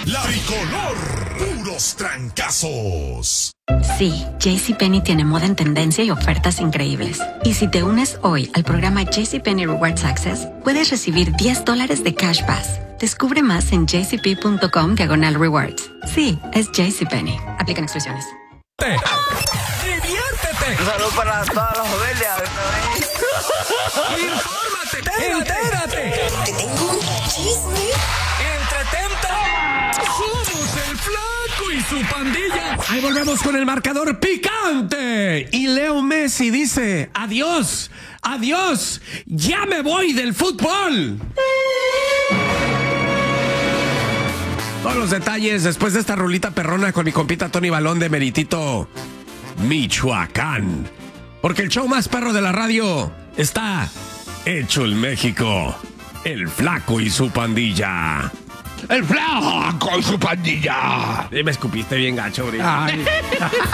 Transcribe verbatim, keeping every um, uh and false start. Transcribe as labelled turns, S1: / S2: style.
S1: La Tricolor, puros trancazos.
S2: Sí, JCPenney tiene moda en tendencia y ofertas increíbles. Y si te unes hoy al programa JCPenney Rewards Access, puedes recibir diez dólares de Cash Pass. Descubre más en jcp.com diagonal rewards. Sí, es JCPenney. Aplican exclusiones.
S3: ¡Diviértete!
S4: Un saludo para todas las familias.
S3: ¡Infórmate! ¡Entérate!
S5: Te tengo un chisme.
S3: ¡Entretente! ¡Somos el Flaco y su pandilla! Ahí volvemos con el marcador picante. Y Leo Messi dice, adiós, adiós, ya me voy del fútbol. Todos los detalles después de esta rulita perrona con mi compita Tony Balón de Meritito, Michoacán. Porque el show más perro de la radio está hecho en México. El Flaco y su pandilla.
S6: El Flaco y su pandilla.
S3: Y me escupiste bien gacho, ahorita. Ay.